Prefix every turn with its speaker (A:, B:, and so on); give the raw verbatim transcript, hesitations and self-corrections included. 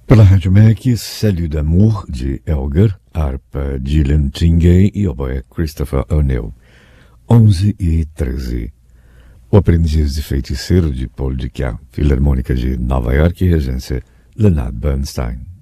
A: Pela Rádio M E C, Salut d'amour, de Elgar, harpa Gillian Chingay e oboé Christopher O'Neill. onze e treze. O Aprendiz de Feiticeiro, de Paul Dukas, Filarmônica de Nova York e regência Leonard Bernstein.